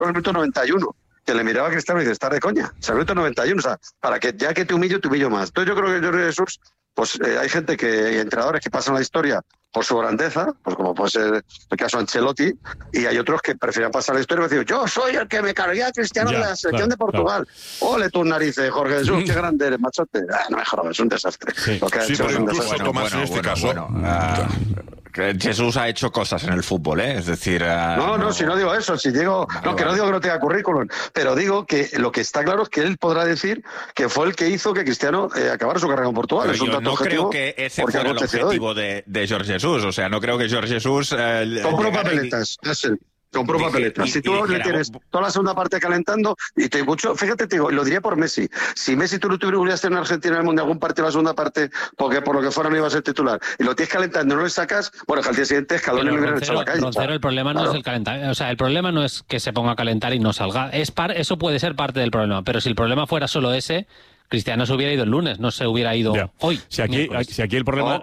en el minuto 91. Que le miraba a Cristiano y dice, está de coña. O sea, el minuto 91, o sea, para que ya que te humillo más. Entonces yo creo que Jorge Jesús, pues hay gente hay entrenadores que pasan la historia por su grandeza, pues como puede ser el caso de Ancelotti, y hay otros que prefieren pasar la historia y decir, yo soy el que me cargué a Cristiano de la selección de Portugal. Claro. Ole tus narices, Jorge Jesús, qué grande eres, machote. No me jodas, es un desastre. Sí, lo que ha hecho pero es un incluso desastre. Tomás, en este caso... Jesús ha hecho cosas en el fútbol, ¿eh? Es decir... si no digo eso, si digo... no digo que no tenga currículum, pero digo que lo que está claro es que él podrá decir que fue el que hizo que Cristiano acabara su carrera en Portugal. Pero yo no creo que ese fuera el objetivo de Jorge Jesús, o sea, no creo que Jorge Jesús... compró papeletas, es él. Compró papeletas. Si tú le tienes toda la segunda parte calentando, y te mucho, fíjate, te digo, lo diría por Messi. Si Messi tú no hubieras en Argentina en el Mundial algún partido en la segunda parte, porque por lo que fuera no iba a ser titular, y lo tienes calentando y no le sacas, bueno, que al día siguiente Escalón le hubieran echado a la calle. Roncero, el problema no es el calentar, o sea, el problema no es que se ponga a calentar y no salga. Eso puede ser parte del problema, pero si el problema fuera solo ese, Cristiano se hubiera ido el lunes, no se hubiera ido hoy. Si aquí el problema...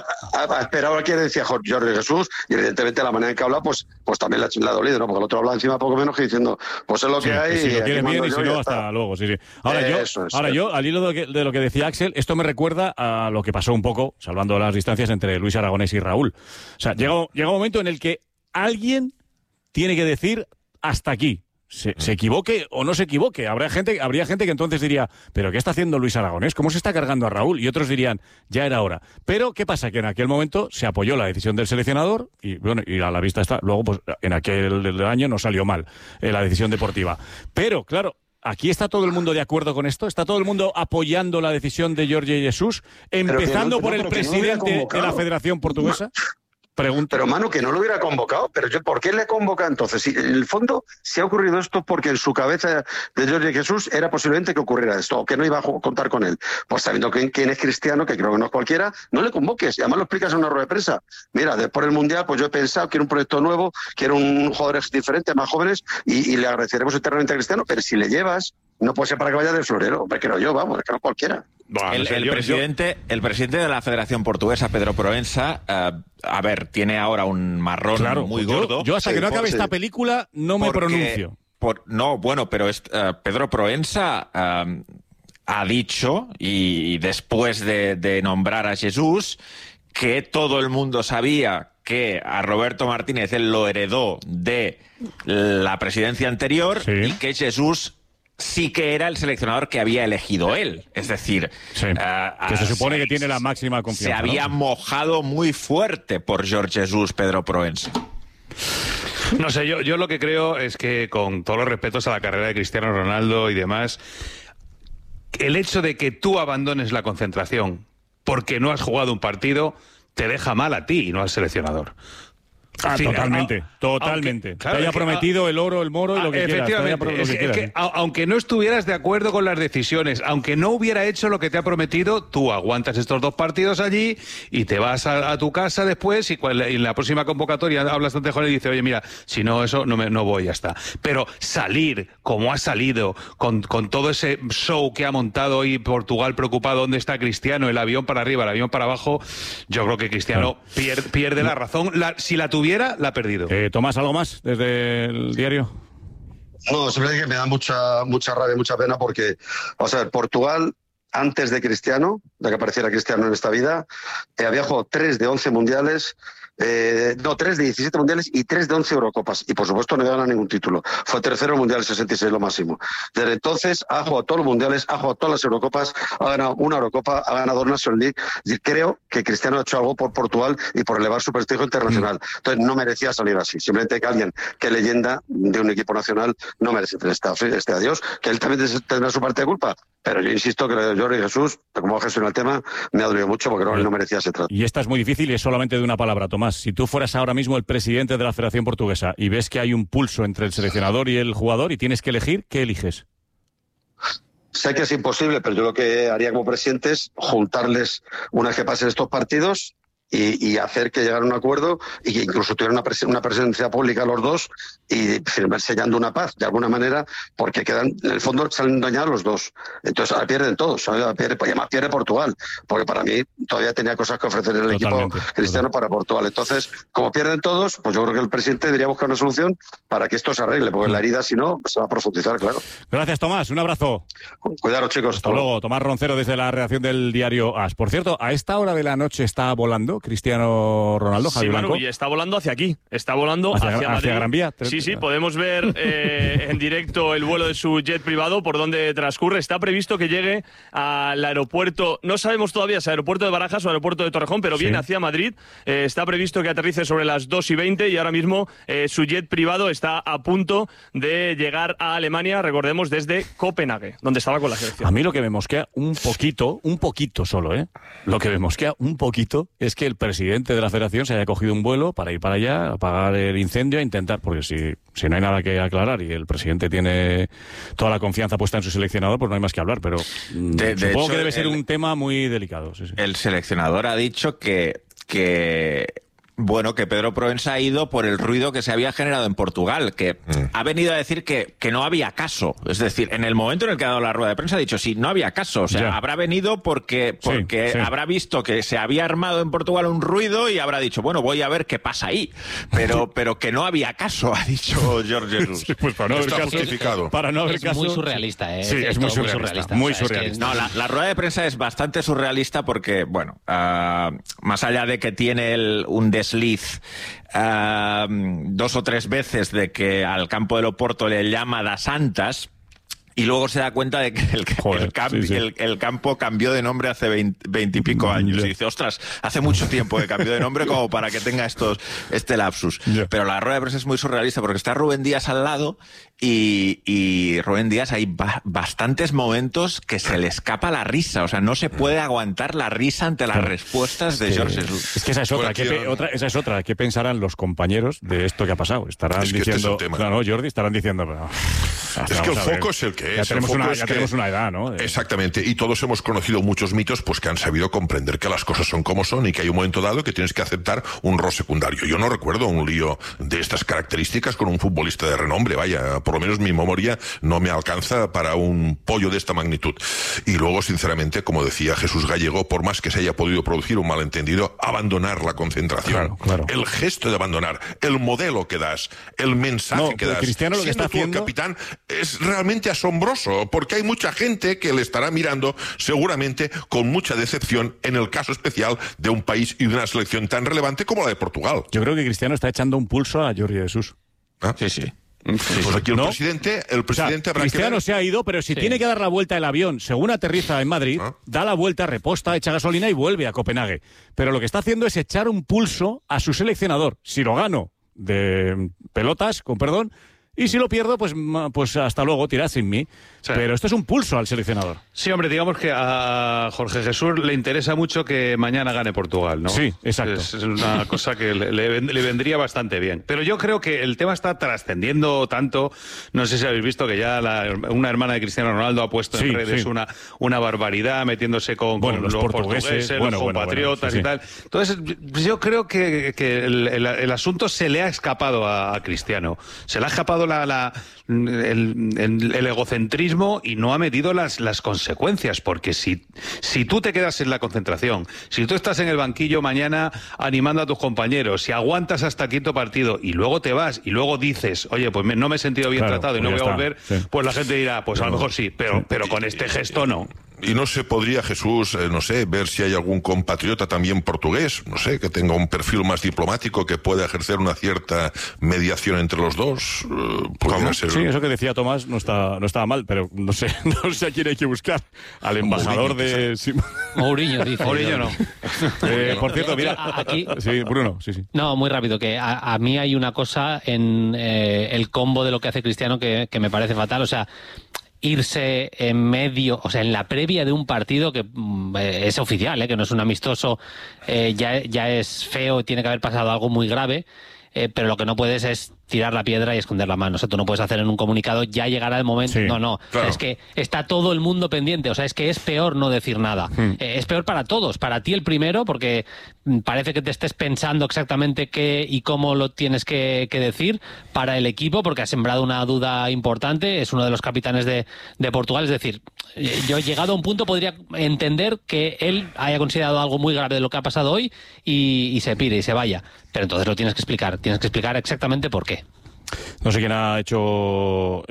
Pero ahora quiere decir Jorge Jesús, y evidentemente la manera en que habla, pues también le ha dolido, ¿no? Porque el otro habla encima poco menos que diciendo, pues es lo que hay. Que si lo quieres bien y si no, hasta luego. Sí. Ahora yo, al hilo de lo que decía Axel, esto me recuerda a lo que pasó un poco, salvando las distancias, entre Luis Aragonés y Raúl. O sea, llega un momento en el que alguien tiene que decir hasta aquí. Se equivoque o no se equivoque. Habría gente que entonces diría, ¿pero qué está haciendo Luis Aragonés? ¿Cómo se está cargando a Raúl? Y otros dirían, ya era hora. Pero, ¿qué pasa? Que en aquel momento se apoyó la decisión del seleccionador y, bueno, y a la vista está. Luego, pues, en aquel año no salió mal la decisión deportiva. Pero, claro, ¿aquí está todo el mundo de acuerdo con esto? ¿Está todo el mundo apoyando la decisión de Jorge Jesús? Empezando por el presidente de la Federación Portuguesa. Pregunta. Pero, Manu, que no lo hubiera convocado. Pero ¿por qué le convoca entonces? Si, en el fondo, se ha ocurrido esto porque en su cabeza de Jorge Jesús era posiblemente que ocurriera esto, o que no iba a contar con él. Pues sabiendo quién es Cristiano, que creo que no es cualquiera, no le convoques. Y además lo explicas en una rueda de prensa. Mira, después del Mundial, pues yo he pensado, quiero un proyecto nuevo, quiero un jugadores diferentes, más jóvenes, y le agradeceremos eternamente a Cristiano. Pero si le llevas, no puede ser para que vaya del florero. Me creo yo, vamos, es que no cualquiera. El presidente de la Federación Portuguesa, Pedro Proença, tiene ahora un marrón muy gordo. Yo hasta que no acabe esta película no me pronuncio. Pero Pedro Proença ha dicho, y después de nombrar a Jesús, que todo el mundo sabía que a Roberto Martínez él lo heredó de la presidencia anterior y que Jesús sí que era el seleccionador que había elegido él. Es decir, que se supone que tiene la máxima confianza. Se había mojado muy fuerte por Jorge Jesús, Pedro Proença. No sé, yo lo que creo es que, con todos los respetos a la carrera de Cristiano Ronaldo y demás, el hecho de que tú abandones la concentración porque no has jugado un partido te deja mal a ti y no al seleccionador. Totalmente. Claro, te haya prometido el oro, el moro y lo que quieras. Efectivamente. Aunque no estuvieras de acuerdo con las decisiones, aunque no hubiera hecho lo que te ha prometido, tú aguantas estos 2 partidos allí y te vas a tu casa después y en la próxima convocatoria hablas ante Juan y dices, oye, mira, si no eso no voy, ya está. Pero salir como ha salido, con todo ese show que ha montado hoy Portugal preocupado, ¿dónde está Cristiano? El avión para arriba, el avión para abajo, yo creo que Cristiano pierde la razón. Si la tuviera, la ha perdido. Tomás, ¿algo más desde el diario? No, simplemente que me da mucha rabia, mucha pena porque, vamos a ver, Portugal, antes de Cristiano, de que apareciera Cristiano en esta vida, había jugado 3 de 11 mundiales, 3 de 17 mundiales y 3 de 11 Eurocopas. Y por supuesto no gana ningún título. Fue tercero en el Mundial 66, lo máximo. Desde entonces ha jugado todos los mundiales, ha jugado todas las Eurocopas, ha ganado una Eurocopa, ha ganado 2 National League. Y creo que Cristiano ha hecho algo por Portugal y por elevar su prestigio internacional. Entonces no merecía salir así. Simplemente que alguien que es leyenda de un equipo nacional no merece este adiós, que él también tendrá su parte de culpa. Pero yo insisto que Jorge Jesús, como gestiona el tema, me ha dolido mucho porque no merecía ese trato. Y esta es muy difícil y es solamente de una palabra, Tomás. Si tú fueras ahora mismo el presidente de la Federación Portuguesa y ves que hay un pulso entre el seleccionador y el jugador y tienes que elegir, ¿qué eliges? Sé que es imposible, pero yo lo que haría como presidente es juntarles una vez que pasen estos partidos y hacer que llegara a un acuerdo y que incluso tuvieran una presencia pública los dos y sellando una paz de alguna manera, porque en el fondo salen dañados los dos. Entonces ahora pierden todos, además pierde Portugal, porque para mí todavía tenía cosas que ofrecer el equipo cristiano para Portugal. Entonces, como pierden todos, pues yo creo que el presidente debería buscar una solución para que esto se arregle, porque la herida, si no, se va a profundizar, claro. Gracias, Tomás. Un abrazo. Cuidaros, chicos. Hasta luego. Tomás Roncero desde la redacción del diario AS. Por cierto, a esta hora de la noche está volando Cristiano Ronaldo, Javi Blanco. Manu, y está volando hacia aquí. Está volando hacia Gran Vía. Sí, podemos ver en directo el vuelo de su jet privado por donde transcurre. Está previsto que llegue al aeropuerto, no sabemos todavía si aeropuerto de Barajas o aeropuerto de Torrejón, pero viene hacia Madrid. Está previsto que aterrice sobre las 2:20 y ahora mismo su jet privado está a punto de llegar a Alemania, recordemos, desde Copenhague, donde estaba con la selección. A mí lo que me mosquea un poquito solo, lo que me mosquea un poquito es que el presidente de la federación se haya cogido un vuelo para ir para allá, apagar el incendio e intentar, porque si no hay nada que aclarar y el presidente tiene toda la confianza puesta en su seleccionador, pues no hay más que hablar, pero supongo que debe ser un tema muy delicado. Sí. El seleccionador ha dicho que Pedro Proença ha ido por el ruido que se había generado en Portugal, que ha venido a decir que no había caso. Es decir, en el momento en el que ha dado la rueda de prensa ha dicho sí, no había caso. O sea, habrá venido porque habrá visto que se había armado en Portugal un ruido y habrá dicho, bueno, voy a ver qué pasa ahí. Pero que no había caso, ha dicho Jorge Jesus. Pues para no haber caso, justificado. Para no haber caso. Es muy surrealista, Sí, es muy surrealista. Muy surrealista. No, la rueda de prensa es bastante surrealista porque, más allá de que tiene un desliz 2 o 3 veces de que al campo del Oporto le llama das Santas y luego se da cuenta de que el campo cambió de nombre hace 20 y pico años. Y dice, ostras, hace mucho tiempo que cambió de nombre como para que tenga este lapsus. Pero la rueda de prensa es muy surrealista porque está Rubén Díaz al lado y Rubén Díaz hay bastantes momentos que se le escapa la risa. O sea, no se puede aguantar la risa ante las respuestas de Jorge Jesus. Es que esa es otra. ¿Qué pensarán los compañeros de esto que ha pasado? Estarán diciendo... Jordi, estarán diciendo... Es que el foco es el que es. Ya tenemos una edad, ¿no? Exactamente. Y todos hemos conocido muchos mitos pues que han sabido comprender que las cosas son como son y que hay un momento dado que tienes que aceptar un rol secundario. Yo no recuerdo un lío de estas características con un futbolista de renombre. Vaya, por lo menos mi memoria no me alcanza para un pollo de esta magnitud. Y luego, sinceramente, como decía Jesús Gallego, por más que se haya podido producir un malentendido, abandonar la concentración. Claro. El gesto de abandonar, el modelo que das, el mensaje que das. Cristiano lo que está haciendo... el capitán es realmente asombroso, porque hay mucha gente que le estará mirando seguramente con mucha decepción en el caso especial de un país y de una selección tan relevante como la de Portugal. Yo creo que Cristiano está echando un pulso a Jorge Jesus. Sí. Pues aquí el presidente habrá Cristiano se ha ido, pero si tiene que dar la vuelta el avión, según aterriza en Madrid, da la vuelta, reposta, echa gasolina y vuelve a Copenhague. Pero lo que está haciendo es echar un pulso a su seleccionador. Si lo gano de pelotas, con perdón, y si lo pierdo, pues hasta luego, tirad sin mí. Sí. Pero esto es un pulso al seleccionador. Sí, hombre, digamos que a Jorge Jesús le interesa mucho que mañana gane Portugal, ¿no? Sí, exacto. Es una cosa que le vendría bastante bien. Pero yo creo que el tema está trascendiendo tanto. No sé si habéis visto que ya una hermana de Cristiano Ronaldo ha puesto en redes una barbaridad, metiéndose con los portugueses, los compatriotas y tal. Entonces, yo creo que el asunto se le ha escapado a Cristiano. Se le ha escapado el egocentrismo y no ha medido las consecuencias, porque si tú te quedas en la concentración, si tú estás en el banquillo mañana animando a tus compañeros, si aguantas hasta quinto partido y luego te vas y luego dices, oye, pues no me he sentido bien tratado y no voy a volver, pues la gente dirá, pues a lo mejor sí, pero con este gesto no. Y no se podría, Jesús, ver si hay algún compatriota también portugués, que tenga un perfil más diplomático, que pueda ejercer una cierta mediación entre los dos. Sí, eso que decía Tomás no estaba mal, pero no sé a quién hay que buscar. Al embajador de... Mourinho, dice. Mourinho no. Por cierto, mira... Aquí... Sí, Bruno, sí. No, muy rápido, que a mí hay una cosa en el combo de lo que hace Cristiano que me parece fatal, o sea... irse en medio, o sea, en la previa de un partido que es oficial, que no es un amistoso, ya es feo, tiene que haber pasado algo muy grave, pero lo que no puedes es tirar la piedra y esconder la mano. O sea, tú no puedes hacer en un comunicado, ya llegará el momento. Sí, no. claro. O sea, es que está todo el mundo pendiente. O sea, es que es peor no decir nada. Es peor para todos. Para ti el primero, porque parece que te estés pensando exactamente qué y cómo lo tienes que decir. Para el equipo, porque ha sembrado una duda importante. Es uno de los capitanes de Portugal. Es decir, yo llegado a un punto podría entender que él haya considerado algo muy grave de lo que ha pasado hoy y se pire y se vaya. Pero entonces lo tienes que explicar. Tienes que explicar exactamente por qué. No sé quién ha hecho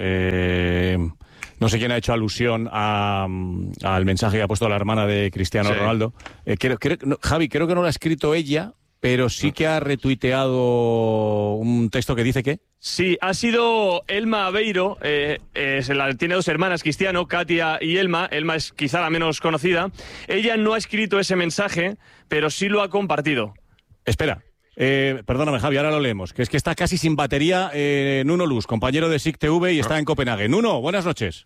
alusión al mensaje que ha puesto la hermana de Cristiano Ronaldo. Javi, creo que no lo ha escrito ella, pero sí que ha retuiteado un texto que dice que... Sí, ha sido Elma Aveiro, tiene dos hermanas, Cristiano, Katia y Elma. Elma es quizá la menos conocida. Ella no ha escrito ese mensaje, pero sí lo ha compartido. Espera. Perdóname, Javi, ahora lo leemos. Que es que está casi sin batería Nuno Luz, compañero de SIC TV y está en Copenhague. Nuno, buenas noches.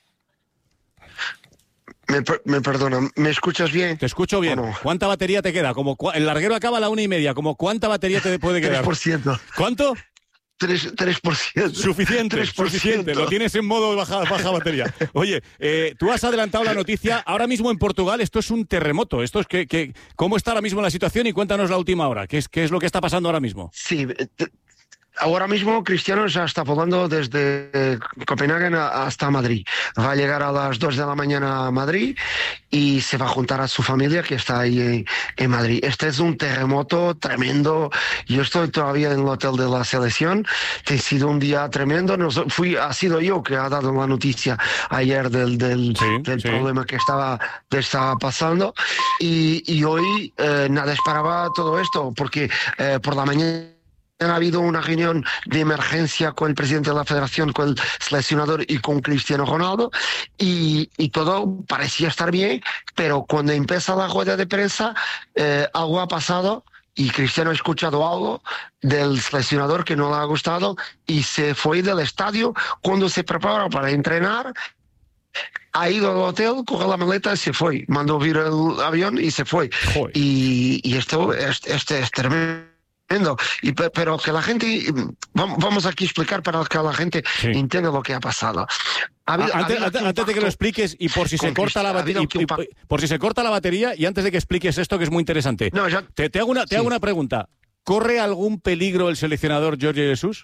Me perdona, ¿me escuchas bien? Te escucho bien. No? ¿Cuánta batería te queda? El larguero acaba a la 1:30. ¿Cuánta batería te puede quedar? 3%. ¿Cuánto? 3%. Suficiente, 3%. Suficiente. Lo tienes en modo baja batería. Oye, tú has adelantado la noticia. Ahora mismo en Portugal esto es un terremoto. Esto es ¿cómo está ahora mismo la situación? Y cuéntanos la última hora. ¿Qué es lo que está pasando ahora mismo? Sí, ahora mismo Cristiano ya está volando desde Copenhague hasta Madrid. Va a llegar a las 2 de la mañana a Madrid y se va a juntar a su familia que está ahí en Madrid. Este es un terremoto tremendo. Yo estoy todavía en el hotel de la selección. Ha sido un día tremendo. Ha sido yo que ha dado la noticia ayer del problema que estaba pasando. Y hoy nada esperaba todo esto porque por la mañana ha habido una reunión de emergencia con el presidente de la federación, con el seleccionador y con Cristiano Ronaldo y todo parecía estar bien, pero cuando empieza la rueda de prensa algo ha pasado y Cristiano ha escuchado algo del seleccionador que no le ha gustado y se fue del estadio cuando se preparó para entrenar. Ha ido al hotel, cogió la maleta y se fue. Mandó vir el avión y se fue. Y esto es tremendo. Pero que la gente, vamos aquí a explicar para que la gente entienda lo que ha pasado. Antes de que lo expliques y por si se corta la batería y antes de que expliques esto que es muy interesante, te hago una pregunta. ¿Corre algún peligro el seleccionador Jorge Jesús?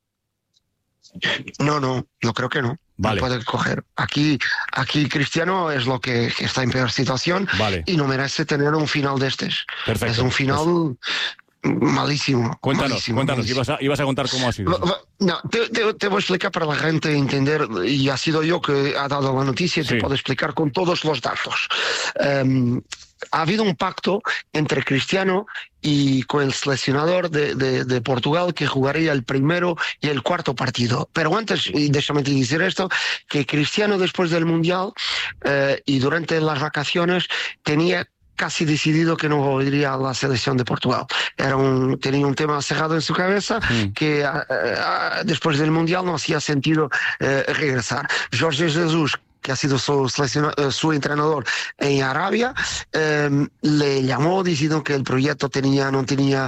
No, yo creo que no. Vale. No puede coger. Aquí Cristiano es lo que está en peor situación y no merece tener un final de estos. Perfecto. Es un final... malísimo. Cuéntanos, ibas a contar cómo ha sido. No, te voy a explicar para la gente entender, y ha sido yo que ha dado la noticia y te puedo explicar con todos los datos. Ha habido un pacto entre Cristiano y con el seleccionador de Portugal que jugaría el primero y el cuarto partido. Pero antes, y déjame decir esto, que Cristiano después del Mundial y durante las vacaciones tenía casi decidido que no iría a la selección de Portugal. Tenía un tema cerrado en su cabeza que después del Mundial no hacía sentido regresar. Jorge Jesús, que ha sido su entrenador en Arabia, le llamó diciendo que el proyecto no tenía,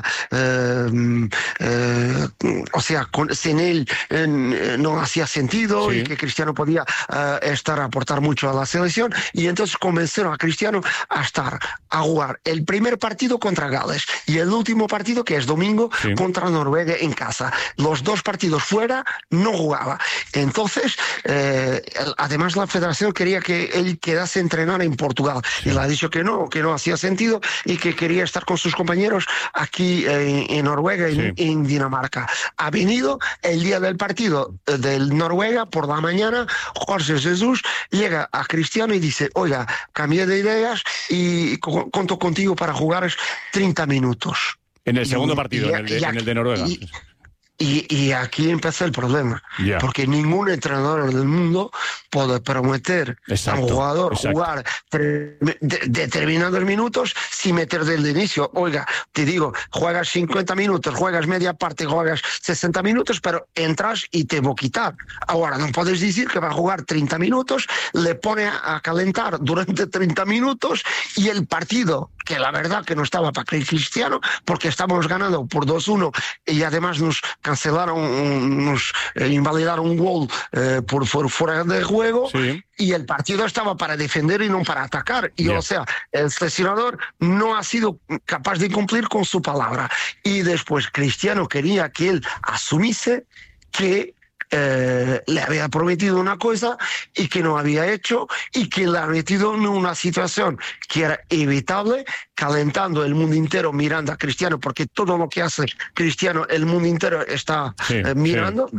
sin él no hacía sentido y que Cristiano podía aportar mucho a la selección, y entonces convencieron a Cristiano a jugar el primer partido contra Gales y el último partido, que es domingo, contra Noruega en casa. Los dos partidos fuera no jugaba. Entonces, además la federación quería que él quedase a entrenar en Portugal y le ha dicho que no hacía sentido y que quería estar con sus compañeros aquí en Noruega y en Dinamarca. Ha venido el día del partido del Noruega por la mañana. Jorge Jesús llega a Cristiano y dice: oiga, cambié de ideas y cuento contigo para jugar 30 minutos. En el segundo partido, en el de Noruega. Y aquí empezó el problema, porque ningún entrenador del mundo puede prometer a un jugador jugar determinados minutos sin meter desde el inicio. Oiga, te digo, juegas 50 minutos, juegas media parte, juegas 60 minutos, pero entras y te voy a quitar. Ahora, no puedes decir que va a jugar 30 minutos, le pone a calentar durante 30 minutos y el partido, que la verdad que no estaba para Cristiano, porque estábamos ganando por 2-1 y además nos cancelaron, nos invalidaron un gol por fuera de juego, y el partido estaba para defender y no para atacar. Y o sea, el seleccionador no ha sido capaz de cumplir con su palabra. Y después Cristiano quería que él asumiese que le había prometido una cosa y que no había hecho, y que le ha metido en una situación que era evitable, calentando el mundo entero mirando a Cristiano, porque todo lo que hace Cristiano el mundo entero está mirando.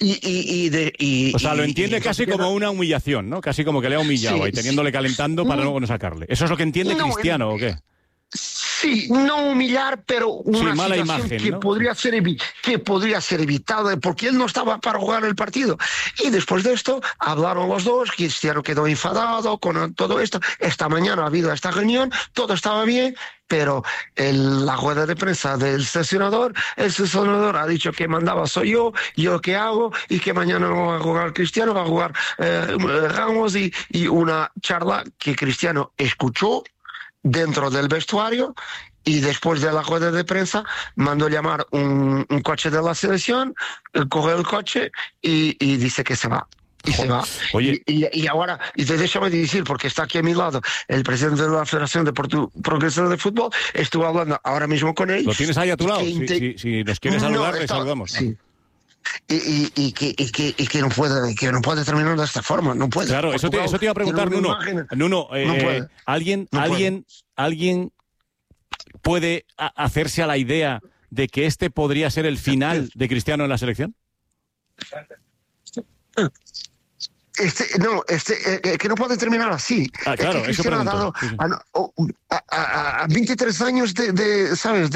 O sea, lo entiende casi como una humillación, ¿no? Casi como que le ha humillado y teniéndole calentando para luego no sacarle. ¿Eso es lo que entiende Cristiano o qué? Sí, no humillar, pero una mala situación imagen, que, ¿no? podría ser evitada, porque él no estaba para jugar el partido. Y después de esto hablaron los dos, Cristiano quedó enfadado con todo esto. Esta mañana ha habido esta reunión, todo estaba bien, pero la rueda de prensa del seleccionador, el seleccionador ha dicho que mandaba soy yo qué hago, y que mañana no va a jugar Cristiano, va a jugar Ramos, y una charla que Cristiano escuchó dentro del vestuario, y después de la rueda de prensa mandó llamar un coche de la selección, coge el coche y dice que se va. Y se va. Oye. Y ahora, déjame decir, porque está aquí a mi lado el presidente de la Federación de Progresista de Fútbol, estuve hablando ahora mismo con él. ¿Lo tienes ahí a tu lado? Si nos quieres saludar, le saludamos. Sí. Y que no puede terminar de esta forma, no puede. Claro, eso te iba a preguntar, Nuno. ¿Alguien puede hacerse a la idea de que este podría ser el final de Cristiano en la selección? Que no puede terminar así. Claro, eso pregunto. Ha dado a 23 años ¿sabes?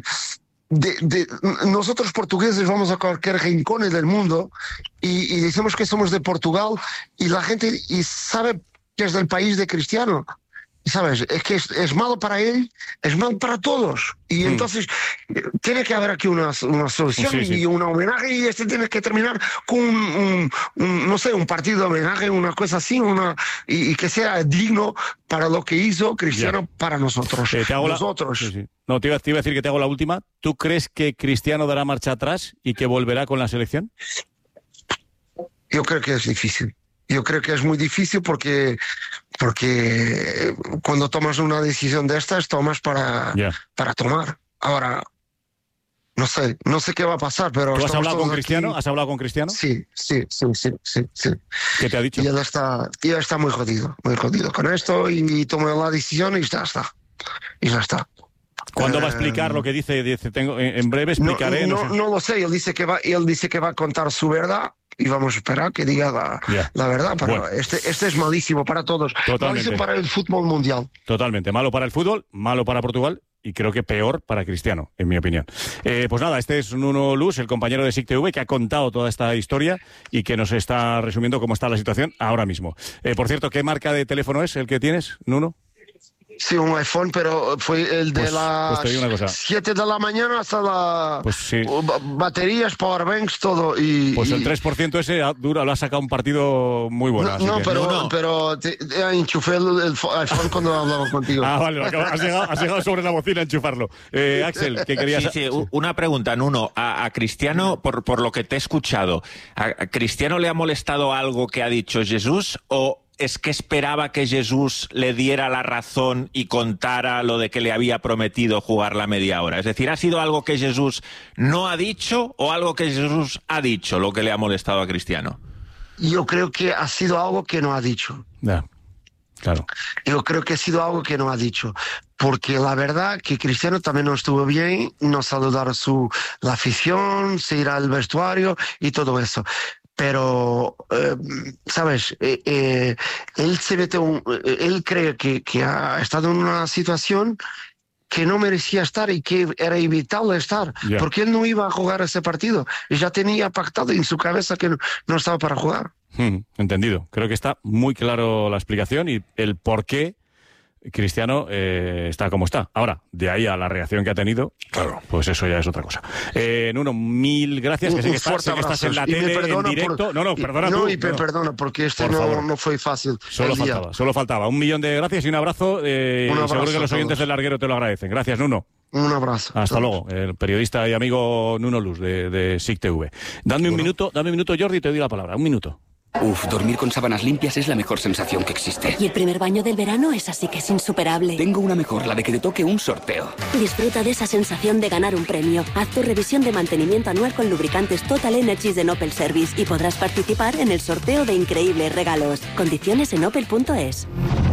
Nosotros portugueses vamos a cualquier rincón del mundo y decimos que somos de Portugal, y la gente sabe que es del país de Cristiano. ¿Sabes? Es que es malo para él, es malo para todos. Y entonces tiene que haber aquí una solución y un homenaje, y tiene que terminar con un partido de homenaje, una cosa así, y que sea digno para lo que hizo Cristiano para nosotros. No, te iba a decir que te hago la última. ¿Tú crees que Cristiano dará marcha atrás y que volverá con la selección? Yo creo que es difícil. Yo creo que es muy difícil porque cuando tomas una decisión de estas, tomas para tomar. Ahora, no sé qué va a pasar, pero... ¿Tú has hablado con Cristiano? ¿Has hablado con Cristiano? Sí. ¿Qué te ha dicho? Y él está muy jodido con esto, y tomó la decisión y ya está. ¿Cuándo va a explicar lo que dice? En breve explicaré. No lo sé. Él dice que va a contar su verdad, y vamos a esperar que diga la verdad. Pero bueno, este es malísimo para todos. Totalmente. Malísimo para el fútbol mundial. Totalmente. Malo para el fútbol, malo para Portugal, y creo que peor para Cristiano, en mi opinión. Pues nada, este es Nuno Luz, el compañero de SIC TV, que ha contado toda esta historia y que nos está resumiendo cómo está la situación ahora mismo. Por cierto, ¿qué marca de teléfono es el que tienes, Nuno? Sí, un iPhone, pero fue el de las 7 de la mañana hasta la baterías, powerbanks, todo. Pues el 3% ese lo ha sacado un partido muy bueno. Pero enchufé el iPhone cuando hablaba contigo. Vale, has llegado sobre la bocina a enchufarlo. Axel, ¿qué querías? Sí, una pregunta, Nuno. A Cristiano, por lo que te he escuchado, ¿a Cristiano le ha molestado algo que ha dicho Jesús, o es que esperaba que Jesús le diera la razón y contara lo de que le había prometido jugar la media hora? Es decir, ¿ha sido algo que Jesús no ha dicho o algo que Jesús ha dicho lo que le ha molestado a Cristiano? Yo creo que ha sido algo que no ha dicho. Claro. Yo creo que ha sido algo que no ha dicho, porque la verdad que Cristiano también no estuvo bien, no saludar la afición, se ir al vestuario y todo eso. Pero, ¿sabes? Él se mete él cree que ha estado en una situación que no merecía estar y que era evitable estar, porque él no iba a jugar ese partido y ya tenía pactado en su cabeza que no estaba para jugar. Entendido. Creo que está muy claro la explicación y el por qué Cristiano está como está. Ahora, de ahí a la reacción que ha tenido, claro, pues eso ya es otra cosa. Nuno, mil gracias, que sé que estás en la tele, en directo. Perdona, porque no fue fácil. Solo faltaba. 1.000.000 de gracias y un abrazo. Seguro que los oyentes del Larguero te lo agradecen. Gracias, Nuno. Un abrazo. Hasta luego. El periodista y amigo Nuno Luz de SIC TV. Dame un minuto, Jordi, y te doy la palabra. Un minuto. Dormir con sábanas limpias es la mejor sensación que existe. Y el primer baño del verano es así que es insuperable. Tengo una mejor, la de que te toque un sorteo. Disfruta de esa sensación de ganar un premio. Haz tu revisión de mantenimiento anual con lubricantes Total Energies de Opel Service y podrás participar en el sorteo de increíbles regalos. Condiciones en opel.es.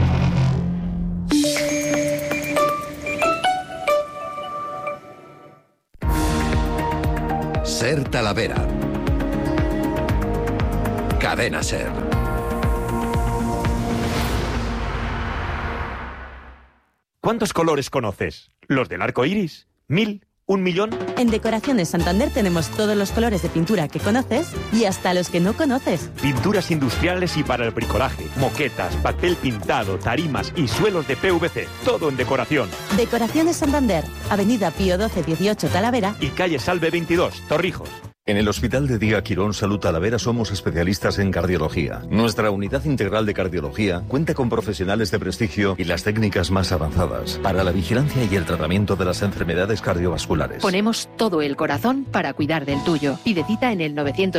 Ser Talavera. Cadena SER. ¿Cuántos colores conoces? ¿Los del arco iris? ¿1000? ¿1.000.000? En Decoraciones Santander tenemos todos los colores de pintura que conoces y hasta los que no conoces. Pinturas industriales y para el bricolaje, moquetas, papel pintado, tarimas y suelos de PVC. Todo en decoración. Decoraciones Santander, Avenida Pío XII 18 Talavera y calle Salve 22, Torrijos. En el Hospital de Día Quirón Salud Talavera somos especialistas en cardiología. Nuestra unidad integral de cardiología cuenta con profesionales de prestigio y las técnicas más avanzadas para la vigilancia y el tratamiento de las enfermedades cardiovasculares. Ponemos todo el corazón para cuidar del tuyo. Pide cita en el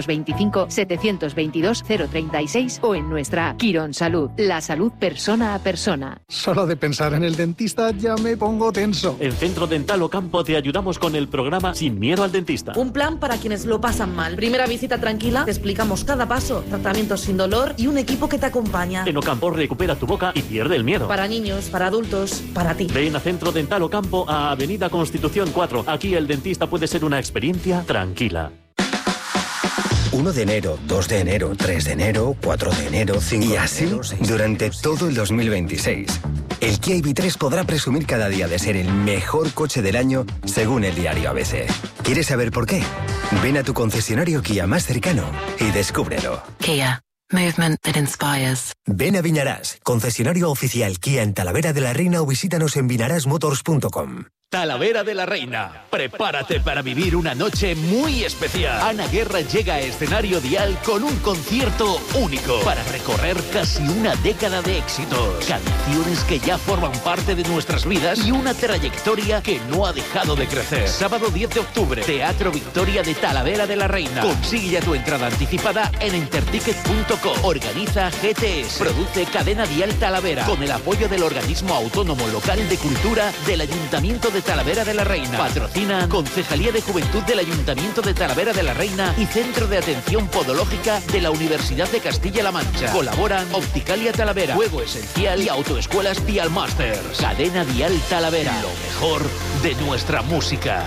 925-722-036 o en nuestra Quirón Salud. La salud persona a persona. Solo de pensar en el dentista ya me pongo tenso. En Centro Dental Ocampo te ayudamos con el programa Sin Miedo al Dentista. Un plan para quienes lo pasan mal. Primera visita tranquila, te explicamos cada paso, tratamientos sin dolor y un equipo que te acompaña. En Ocampo recupera tu boca y pierde el miedo. Para niños, para adultos, para ti. Ven a Centro Dental Ocampo a Avenida Constitución 4. Aquí el dentista puede ser una experiencia tranquila. 1 de enero, 2 de enero, 3 de enero, 4 de enero, 5 y así durante todo el 2026. El Kia EV3 podrá presumir cada día de ser el mejor coche del año según el diario ABC. ¿Quieres saber por qué? Ven a tu concesionario Kia más cercano y descúbrelo. Kia. Movement that inspires. Ven a Viñarás, concesionario oficial Kia en Talavera de la Reina o visítanos en vinarasmotors.com. Talavera de la Reina. Prepárate para vivir una noche muy especial. Ana Guerra llega a escenario Dial con un concierto único para recorrer casi una década de éxitos. Canciones que ya forman parte de nuestras vidas y una trayectoria que no ha dejado de crecer. Sábado 10 de octubre, Teatro Victoria de Talavera de la Reina. Consigue ya tu entrada anticipada en enterticket.com. Organiza GTS. Produce Cadena Dial Talavera con el apoyo del Organismo Autónomo Local de Cultura del Ayuntamiento de Talavera de la Reina. Patrocinan Concejalía de Juventud del Ayuntamiento de Talavera de la Reina y Centro de Atención Podológica de la Universidad de Castilla-La Mancha. Colaboran Opticalia Talavera, Juego Esencial y Autoescuelas Dial Masters. Cadena Dial Talavera, lo mejor de nuestra música.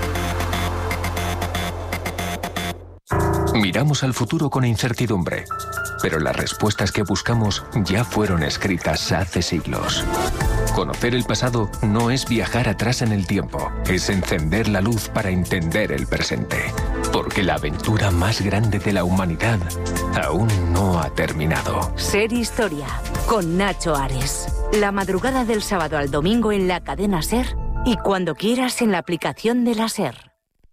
Miramos al futuro con incertidumbre, pero las respuestas que buscamos ya fueron escritas hace siglos. Conocer el pasado no es viajar atrás en el tiempo, es encender la luz para entender el presente. Porque la aventura más grande de la humanidad aún no ha terminado. Ser Historia, con Nacho Ares. La madrugada del sábado al domingo en la cadena SER y cuando quieras en la aplicación de la SER.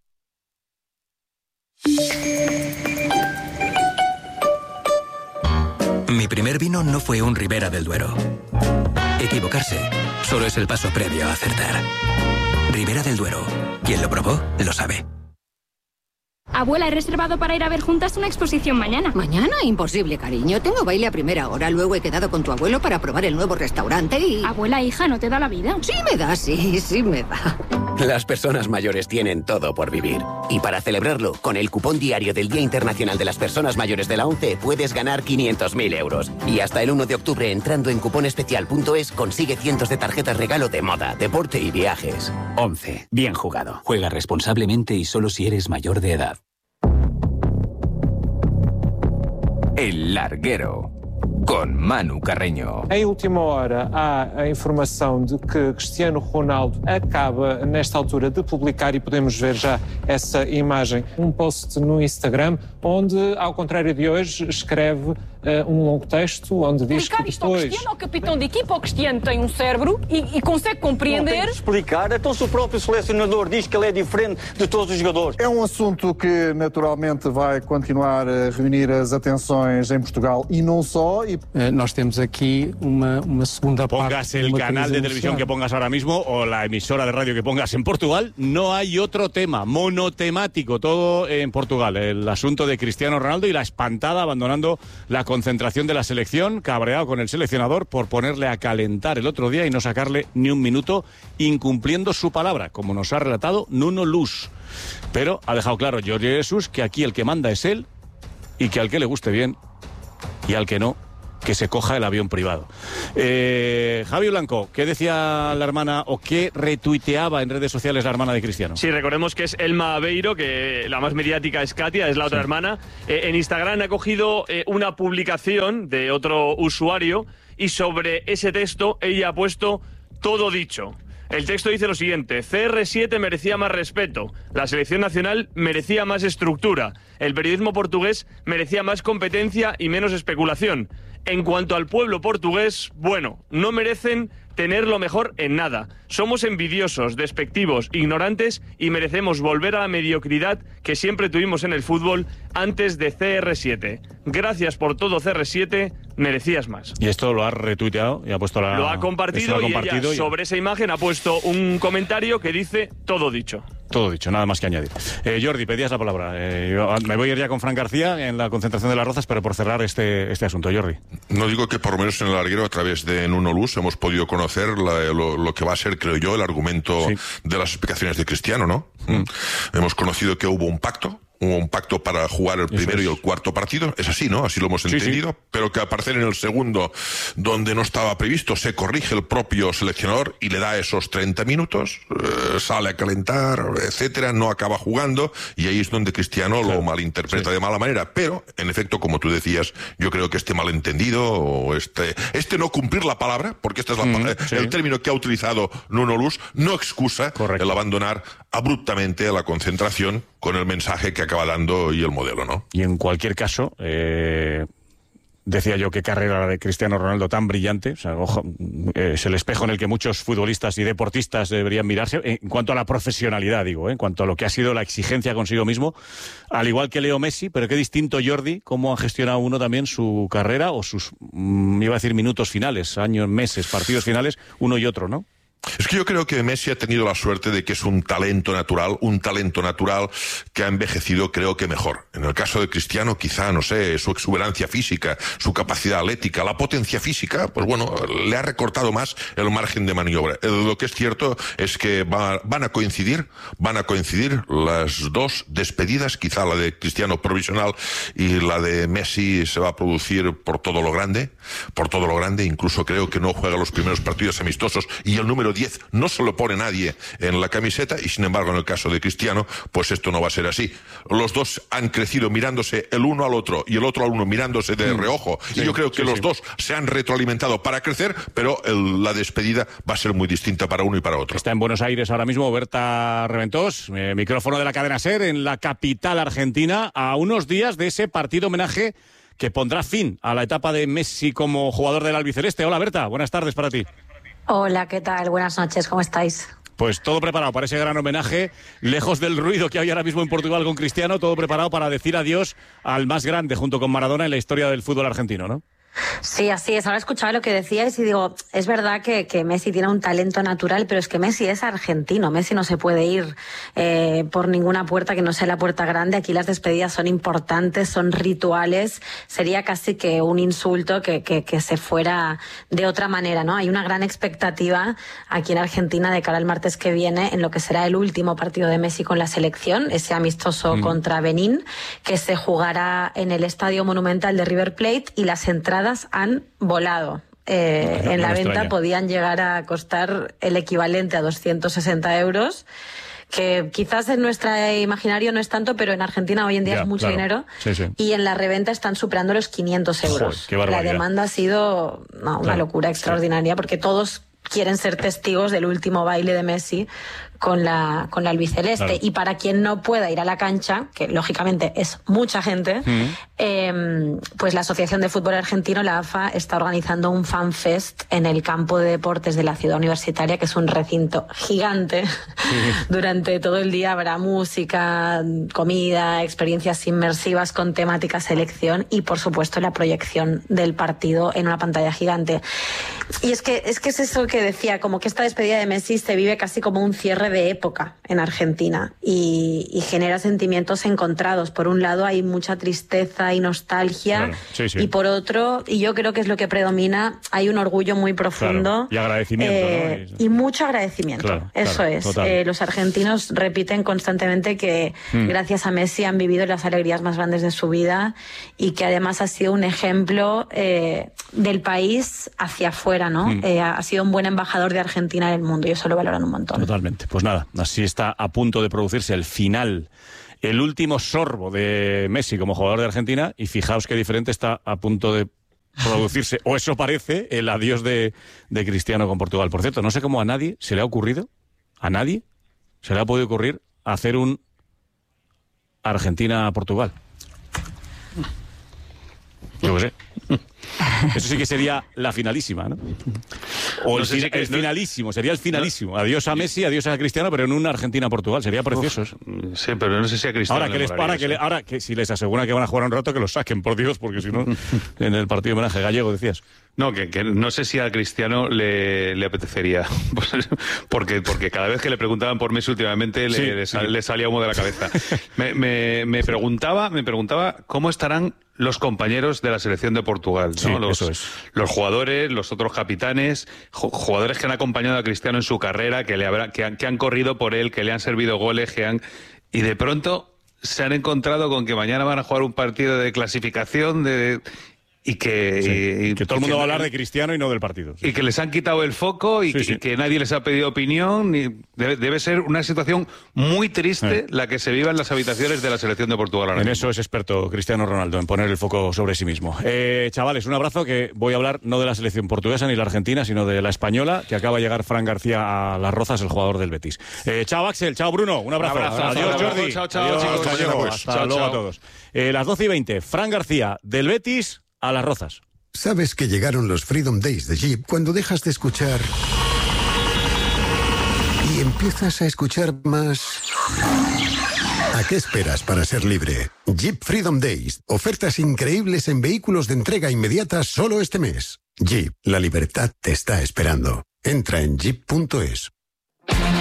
Mi primer vino no fue un Ribera del Duero. Equivocarse solo es el paso previo a acertar. Ribera del Duero. Quien lo probó, lo sabe. Abuela, he reservado para ir a ver juntas una exposición mañana. ¿Mañana? Imposible, cariño. Tengo baile a primera hora. Luego he quedado con tu abuelo para probar el nuevo restaurante y... Abuela, hija, ¿no te da la vida? Sí me da, sí me da. Las personas mayores tienen todo por vivir. Y para celebrarlo, con el cupón diario del Día Internacional de las Personas Mayores de la ONCE puedes ganar 500.000 euros. Y hasta el 1 de octubre, entrando en cuponespecial.es, consigue cientos de tarjetas regalo de moda, deporte y viajes. ONCE. Bien jugado. Juega responsablemente y solo si eres mayor de edad. El Larguero. con Manu Carreño. Em última hora há a informação de que Cristiano Ronaldo acaba nesta altura de publicar, e podemos ver já essa imagem, post no Instagram, onde, ao contrário de hoje, escreve longo texto onde diz que isto ao Cristiano, ao capitão de equipa, o Cristiano tem cérebro e consegue compreender... Não tem que explicar, então se o próprio selecionador diz que ele é diferente de todos os jogadores. É um assunto que naturalmente vai continuar a reunir as atenções em Portugal e não só. Nós temos aquí una segunda parte. Pongas el canal de televisión que pongas ahora mismo o la emisora de radio que pongas en Portugal, no hay otro tema, monotemático, todo en Portugal. El asunto de Cristiano Ronaldo y la espantada abandonando la concentración de la selección, cabreado con el seleccionador por ponerle a calentar el otro día y no sacarle ni un minuto, incumpliendo su palabra, como nos ha relatado Nuno Luz. Pero ha dejado claro Jorge Jesús que aquí el que manda es él y que al que le guste bien y al que no, que se coja el avión privado. Javi Blanco, ¿qué decía la hermana o qué retuiteaba en redes sociales la hermana de Cristiano? Sí, recordemos que es Elma Aveiro, que la más mediática es Katia, es la otra hermana. En Instagram ha cogido una publicación de otro usuario y sobre ese texto ella ha puesto todo dicho. El texto dice lo siguiente: CR7 merecía más respeto, la selección nacional merecía más estructura, el periodismo portugués merecía más competencia y menos especulación. En cuanto al pueblo portugués, bueno, no merecen tener lo mejor en nada. Somos envidiosos, despectivos, ignorantes y merecemos volver a la mediocridad que siempre tuvimos en el fútbol antes de CR7. Gracias por todo, CR7, merecías más. Y esto lo ha retuiteado y ha puesto la... Lo ha compartido y ella sobre esa imagen ha puesto un comentario que dice todo dicho. Todo dicho, nada más que añadir. Jordi, pedías la palabra. Me voy a ir ya con Fran García en la concentración de Las Rozas, pero por cerrar este asunto. Jordi. No digo que por lo menos en el larguero, a través de Nuno Luz, hemos podido conocer lo que va a ser, creo yo, el argumento de las explicaciones de Cristiano, ¿no? Hemos conocido que hubo un pacto para jugar el primero y el cuarto partido, es así, ¿no? Así lo hemos entendido, pero que al parecer en el segundo, donde no estaba previsto, se corrige el propio seleccionador y le da esos 30 minutos, sale a calentar, etcétera, no acaba jugando, y ahí es donde Cristiano lo malinterpreta de mala manera, pero, en efecto, como tú decías, yo creo que este malentendido, o este no cumplir la palabra, porque este es el término que ha utilizado Nuno Luz, no excusa el abandonar abruptamente la concentración con el mensaje que acaba dando y el modelo, ¿no? Y en cualquier caso, decía yo, qué carrera la de Cristiano Ronaldo tan brillante. O sea, ojo, es el espejo en el que muchos futbolistas y deportistas deberían mirarse en cuanto a la profesionalidad, digo, en cuanto a lo que ha sido la exigencia consigo mismo, al igual que Leo Messi, pero qué distinto, Jordi, cómo ha gestionado uno también su carrera o sus, iba a decir, minutos finales, años, meses, partidos finales, uno y otro, ¿no? Es que yo creo que Messi ha tenido la suerte de que es un talento natural que ha envejecido, creo que mejor. En el caso de Cristiano, quizá, no sé, su exuberancia física, su capacidad atlética, la potencia física, pues bueno, le ha recortado más el margen de maniobra. Lo que es cierto es que van a coincidir las dos despedidas, quizá la de Cristiano provisional y la de Messi se va a producir por todo lo grande, incluso creo que no juega los primeros partidos amistosos y el número 10 no se lo pone nadie en la camiseta, y sin embargo en el caso de Cristiano pues esto no va a ser así. Los dos han crecido mirándose el uno al otro y el otro al uno mirándose de reojo, y yo creo que los dos se han retroalimentado para crecer, pero la despedida va a ser muy distinta para uno y para otro. Está en Buenos Aires ahora mismo Berta Reventós, micrófono de la cadena SER en la capital argentina, a unos días de ese partido homenaje que pondrá fin a la etapa de Messi como jugador del albiceleste. Hola Berta, buenas tardes para ti. Hola, ¿qué tal? Buenas noches, ¿cómo estáis? Pues todo preparado para ese gran homenaje, lejos del ruido que hay ahora mismo en Portugal con Cristiano, todo preparado para decir adiós al más grande junto con Maradona en la historia del fútbol argentino, ¿no? Sí, así es. Ahora escuchaba lo que decíais y digo, es verdad que Messi tiene un talento natural, pero es que Messi es argentino. Messi no se puede ir por ninguna puerta que no sea la puerta grande. Aquí las despedidas son importantes, son rituales. Sería casi que un insulto que se fuera de otra manera, ¿no? Hay una gran expectativa aquí en Argentina de cara al martes que viene en lo que será el último partido de Messi con la selección, ese amistoso contra Benín, que se jugará en el Estadio Monumental de River Plate, y las entradas han volado. En la venta podían llegar a costar el equivalente a 260 euros, que quizás en nuestro imaginario no es tanto, pero en Argentina hoy en día es mucho dinero. Sí, sí. Y en la reventa están superando los 500 euros. Joder, qué barbaridad. La demanda ha sido una locura extraordinaria, porque todos quieren ser testigos del último baile de Messi con la albiceleste. Claro. Y para quien no pueda ir a la cancha, que lógicamente es mucha gente, pues la Asociación de Fútbol Argentino, la AFA, está organizando un fanfest en el campo de deportes de la Ciudad Universitaria, que es un recinto gigante. Durante todo el día habrá música, comida, experiencias inmersivas con temática selección y, por supuesto, la proyección del partido en una pantalla gigante. Y es que es eso que decía, como que esta despedida de Messi se vive casi como un cierre de época en Argentina y genera sentimientos encontrados. Por un lado hay mucha tristeza y nostalgia, y por otro, y yo creo que es lo que predomina, hay un orgullo muy profundo. Claro. Y agradecimiento, ¿no? Y mucho agradecimiento. Eso es. Los argentinos repiten constantemente que gracias a Messi han vivido las alegrías más grandes de su vida y que además ha sido un ejemplo del país hacia afuera, ¿no? Ha sido un buen embajador de Argentina en el mundo y eso lo valoran un montón. Totalmente. Pues nada, así está a punto de producirse el final, el último sorbo de Messi como jugador de Argentina, y fijaos qué diferente está a punto de producirse, o eso parece, el adiós de Cristiano con Portugal. Por cierto, no sé cómo a nadie se le ha ocurrido, se le ha podido ocurrir hacer un Argentina-Portugal. Yo qué sé. Eso sí que sería la finalísima, ¿no? O el finalísimo, sería el finalísimo. Adiós a Messi, adiós a Cristiano, pero en una Argentina-Portugal. Sería precioso eso. Sí, pero no sé si a Cristiano Ahora que si les aseguran que van a jugar un rato, que los saquen, por Dios, porque si no, en el partido de homenaje gallego, decías. No, que no sé si a Cristiano le apetecería. Porque cada vez que le preguntaban por Messi últimamente le salía humo de la cabeza. Me preguntaba cómo estarán los compañeros de la selección de Portugal, ¿no? Sí, los jugadores, los otros capitanes, jugadores que han acompañado a Cristiano en su carrera, que han corrido por él, que le han servido goles, y de pronto se han encontrado con que mañana van a jugar un partido de clasificación y que todo el mundo va a hablar de Cristiano y no del partido. Y que les han quitado el foco y que nadie les ha pedido opinión. Debe ser una situación muy triste la que se viva en las habitaciones de la selección de Portugal. En eso es experto Cristiano Ronaldo, en poner el foco sobre sí mismo. Chavales, un abrazo, que voy a hablar no de la selección portuguesa ni la argentina, sino de la española, que acaba de llegar Fran García a Las Rozas, el jugador del Betis. Chao Axel, chao Bruno, un abrazo. Adiós Jordi. Chao, adiós, chicos. Hasta luego a todos. Las 12:20, Fran García del Betis a Las Rozas. Sabes que llegaron los Freedom Days de Jeep cuando dejas de escuchar y empiezas a escuchar más. ¿A qué esperas para ser libre? Jeep Freedom Days. Ofertas increíbles en vehículos de entrega inmediata solo este mes. Jeep, la libertad te está esperando. Entra en jeep.es.